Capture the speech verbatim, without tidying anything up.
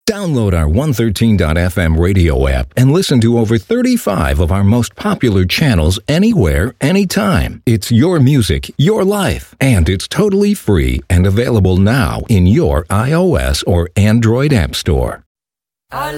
Download our one thirteen dot f m radio app and listen to over thirty-five of our most popular channels anywhere, anytime. It's your music, your life, and it's totally free and available now in your iOS or Android app store. I